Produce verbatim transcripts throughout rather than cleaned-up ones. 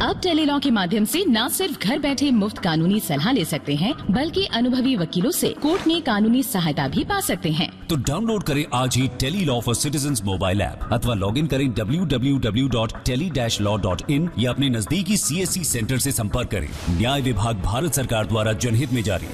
अब टेलीलॉ के माध्यम से न सिर्फ घर बैठे मुफ्त कानूनी सलाह ले सकते हैं, बल्कि अनुभवी वकीलों से कोर्ट में कानूनी सहायता भी पा सकते हैं। तो डाउनलोड करें आज ही tele law for citizens mobile app अथवा लॉग इन करें W W W dot tele dash law dot in या अपने नजदीकी सी एस सी सेंटर से संपर्क करें। न्याय विभाग भारत सरकार द्वारा जनहित में जारी।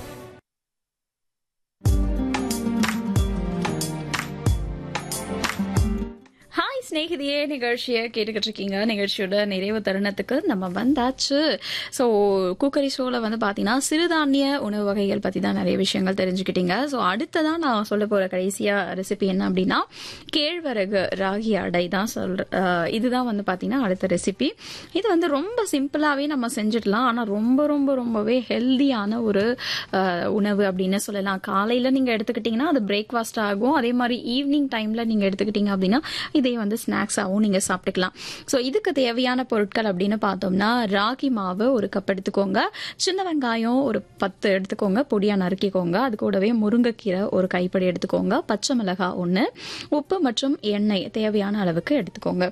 ஸ்நேகிதியே நிகழ்ச்சியை கேட்டுக்கிட்டு இருக்கீங்க. நிகழ்ச்சியோட நிறைவு தருணத்துக்கு நம்ம வந்தாச்சு. ஸோ குக்கரி ஷோவில் வந்து பார்த்தீங்கன்னா சிறுதானிய உணவு வகைகள் பற்றி தான் நிறைய விஷயங்கள் தெரிஞ்சுக்கிட்டீங்க. ஸோ அடுத்ததான் நான் சொல்ல போகிற கடைசியாக ரெசிபி என்ன அப்படின்னா கேழ்வரகு ராகி அடை தான் சொல்ற இதுதான் வந்து பார்த்தீங்கன்னா அடுத்த ரெசிபி. இது வந்து ரொம்ப சிம்பிளாகவே நம்ம செஞ்சிடலாம். ஆனால் ரொம்ப ரொம்ப ரொம்பவே ஹெல்தியான ஒரு உணவு அப்படின்னு சொல்லலாம். காலையில் நீங்கள் எடுத்துக்கிட்டிங்கன்னா அது பிரேக்ஃபாஸ்ட் ஆகும். அதே மாதிரி ஈவினிங் டைமில் நீங்கள் எடுத்துக்கிட்டீங்க அப்படின்னா இதே வந்து ஸ்நாக்ஸாகவும் நீங்க சாப்பிட்டுக்கலாம். ஸோ இதுக்கு தேவையான பொருட்கள் அப்படின்னு பார்த்தோம்னா ராகி மாவு ஒரு கப் எடுத்துக்கோங்க, சின்ன வெங்காயம் ஒரு பத்து எடுத்துக்கோங்க, பொடியா நறுக்கிக்கோங்க, அது கூடவே முருங்கைக்கீரை ஒரு கைப்படி எடுத்துக்கோங்க, பச்சை மிளகாய் ஒன்று, உப்பு மற்றும் எண்ணெய் தேவையான அளவுக்கு எடுத்துக்கோங்க.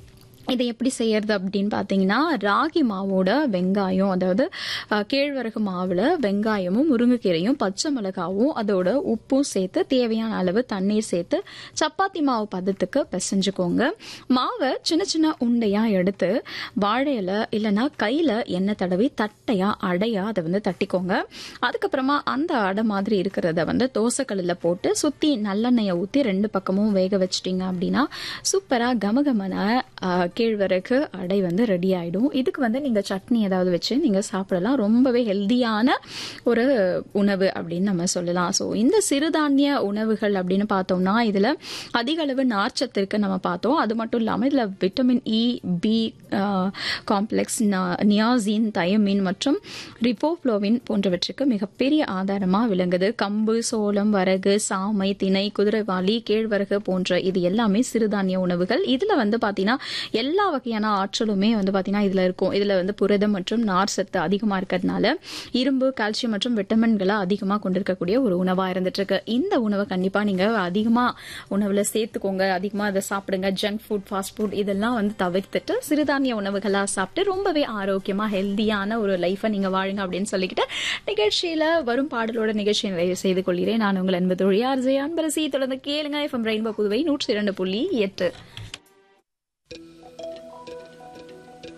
இதை எப்படி செய்யறது அப்படின்னு பார்த்தீங்கன்னா ராகி மாவோட வெங்காயம், அதாவது கேழ்வரகு மாவில் வெங்காயமும் முருங்கைக்கீரையும் பச்சை மிளகாவும் அதோட உப்பும் சேர்த்து தேவையான அளவு தண்ணீர் சேர்த்து சப்பாத்தி மாவு பதத்துக்கு பிசைஞ்சுக்கோங்க. மாவை சின்ன சின்ன உண்டையா எடுத்து வாழை இலை இல்லைன்னா கையில் எண்ணெய் தடவி தட்டையா அடையா அதை வந்து தட்டிக்கோங்க. அதுக்கப்புறமா அந்த அடை மாதிரி இருக்கிறத வந்து தோசைக்கல்லில் போட்டு சுற்றி நல்லெண்ணெயை ஊற்றி ரெண்டு பக்கமும் வேக வச்சிட்டிங்க அப்படின்னா சூப்பராக கமகமான கேழ்வரகு அடை வந்து ரெடி ஆயிடும். இதுக்கு வந்து நீங்க சட்னி ஏதாவது வச்சு நீங்க சாப்பிடலாம். ரொம்பவே ஹெல்தியான ஒரு உணவு அப்படின்னு நம்ம சொல்லலாம். ஸோ இந்த சிறுதானிய உணவுகள் அப்படின்னு பார்த்தோம்னா இதுல அதிக அளவு நார்ச்சத்து இருக்கு நம்ம பார்த்தோம். அது மட்டும் இல்லாமல் இதுல vitamin E, B complex, niacin, thiamine மற்றும் ரிபோஃப்ளோவின் போன்றவற்றுக்கு மிகப்பெரிய ஆதாரமா விளங்குது. கம்பு, சோளம், வரகு, சாமை, திணை, குதிரைவாலி, கேழ்வரகு போன்ற இது எல்லாமே சிறுதானிய உணவுகள். இதுல வந்து பாத்தீங்கன்னா எல்லா வகையான ஆற்றலுமே வந்து பாத்தீங்கன்னா இதுல இருக்கும். இதுல வந்து புரதம் மற்றும் நார் சத்து அதிகமா இருக்கிறதுனால இரும்பு, கால்சியம் மற்றும் விட்டமின்களை அதிகமா கொண்டிருக்கக்கூடிய ஒரு உணவா இருந்துட்டு இருக்கு. இந்த உணவை கண்டிப்பா நீங்க அதிகமா உணவுல சேர்த்துக்கோங்க, அதிகமா அதை சாப்பிடுங்க. ஜங்க் ஃபுட், ஃபாஸ்ட் ஃபுட் இதெல்லாம் வந்து தவிர்த்துட்டு சிறுதானிய உணவுகளா சாப்பிட்டு ரொம்பவே ஆரோக்கியமா ஹெல்தியான ஒரு லைஃபை நீங்க வாழுங்க அப்படின்னு சொல்லிக்கிட்டு நிகழ்ச்சியில வரும் பாடலோட நிகழ்ச்சியை நிறைவு செய்து கொள்கிறேன். நான் உங்கள் அன்பு தோழி ஆர்ஜே அன்பரசி. தொடர்ந்து கேளுங்க எஃப்எம் ரெயின்போ புதுவை நூற்றி இரண்டு புள்ளி எட்டு.